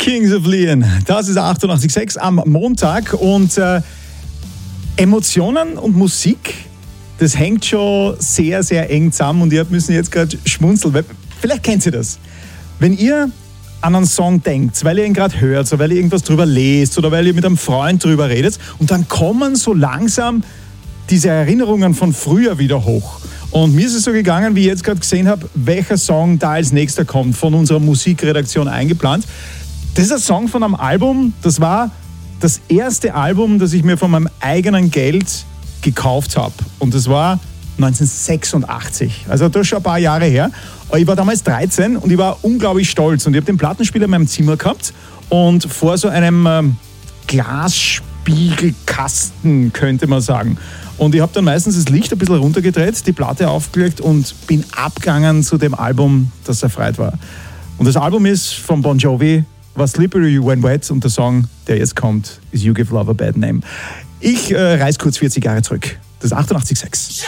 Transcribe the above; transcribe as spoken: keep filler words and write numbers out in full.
Kings of Leon, das ist achtundachtzig Komma sechs am Montag und äh, Emotionen und Musik, das hängt schon sehr, sehr eng zusammen und ihr müsst jetzt gerade schmunzeln, weil vielleicht kennt ihr das. Wenn ihr an einen Song denkt, weil ihr ihn gerade hört, so weil ihr irgendwas drüber lest oder weil ihr mit einem Freund drüber redet und dann kommen so langsam diese Erinnerungen von früher wieder hoch. Und mir ist es so gegangen, wie ich jetzt gerade gesehen habe, welcher Song da als nächster kommt, von unserer Musikredaktion eingeplant. Das ist ein Song von einem Album, das war das erste Album, das ich mir von meinem eigenen Geld gekauft habe. Und das war neunzehnhundertsechsundachtzig, also das ist schon ein paar Jahre her. Ich war damals dreizehn und ich war unglaublich stolz. Und ich habe den Plattenspieler in meinem Zimmer gehabt und vor so einem ähm, Glasspiegelkasten, könnte man sagen. Und ich habe dann meistens das Licht ein bisschen runtergedreht, die Platte aufgelegt und bin abgegangen zu dem Album, das erfreut war. Und das Album ist von Bon Jovi, war Slippery When Wet, und der Song, der jetzt kommt, ist You Give Love a Bad Name. Ich äh, reise kurz vierzig Jahre zurück. Das ist achtundachtzig Komma sechs.